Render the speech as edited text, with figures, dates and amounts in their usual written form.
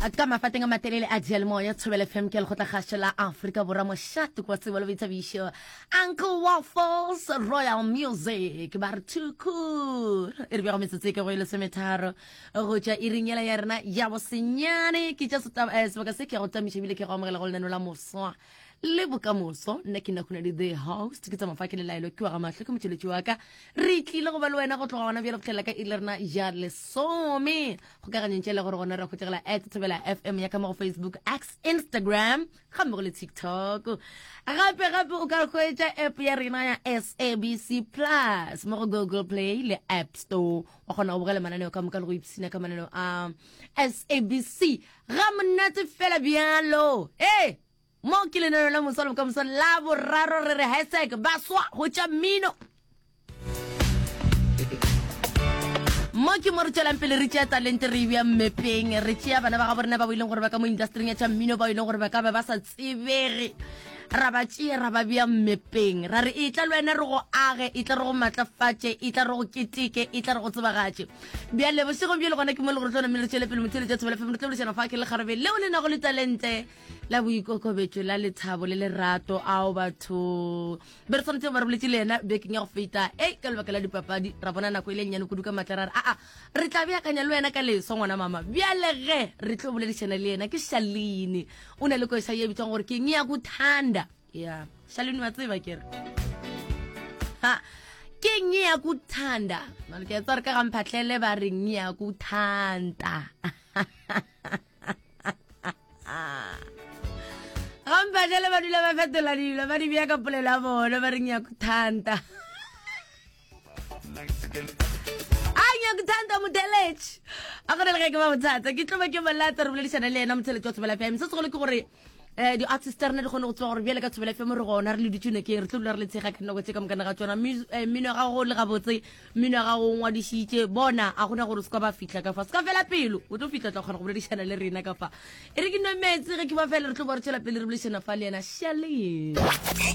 ka mafateng a matelele a dialmoya Thobela FM ke le go tla gashela Africa Borwa moshatu kwa tsebolo bitsa bisho Uncle Waffles Royal Music ba re too cool e re bega metsetse ke go ile semetharo go tja iringela ya rena ya bosenyane ke tja sebaka se ke go tamisha bile ke go amogela go leno la moswa le bokamoso nna ke nna khona the host ke tsama fa ke le laelo ke wa ga mahlo ke motšheletši wa ka re tlile go ba le wena go tloga gona bjale go tlela ka ilerna ja lesome go ka ganyentše le gore gona re go tlegela @Thobela FM ya ka mo go Facebook X Instagram ga mmogo le TikTok gape o ka khwetša app ya rena ya SABC Plus mo go Google Play le App Store wa gona go bogela mananeo ka moka le go ipsina ka mananeo a SABC ga monate fela bjalo mo ke le nelo la mosolo ka mosolo la boraro re re hasek baswa go tša mmino mo ke mo re tšelang pele re tšea talente re bia mmepeng re tšea bana ba ga borena ba boileng gore ba ka mo industry ya tša mmino ba boileng gore ba ka ba sa tsebege ra ba tšea ra ba bia mmepeng ra re e tla le wena re go age e tla re go matlafatše e tla re go keteke e tla re go tsebagatše bjale bošego bjale gona ke mo le gore tlona mme re tšele pele motheletša Thobela FM re tla bolešana fa ke le kgarebe leo le nago le talente la boikokobetšo la lethabo le lerato ao batho be re tshwanetse ba re boletše le ena bekeng ya go feta ka lebaka la dipapadi ra bona nako e le nnyane kudu ka matla ra re re tla beakanya le wena ka leso ngwana mama bjale ge re tlo boledišana le ena ke Shalini o na le koesa ye bitswang gore ke ngiyakuthanda ya Shalini wa tseba kere ke ngiyakuthanda mara ke tsara ka gamphatlele ba re ngiyakuthanda gamphatlele ba dula ba fetola dilo ba di bea ka polelo ya bona ba re ngiyakuthanda ngiyakuthanda motheletši a gore le ge ke ba bothata ke tloba ke molatsa re boledišana le ena motheletši wa Thobela FM se segolo ke gore di-artist rena di kgone go tseba gore bjale ka Thobela FM re gona re le ditšhune ke re tlo dula re le tshega ka nako tse ka mokana ga tsona mmino ya gago le gabotse mmino ya gago ngwadišitše bona a gona gore se ka ba fitlha ka fa se ka fela pelo o tlo fitlha tla kgona go boledišana le rena ka fa e re ke no metsi ge ke ba fela re tlo ba re tšhela pele re boledišana fa le ena Shalini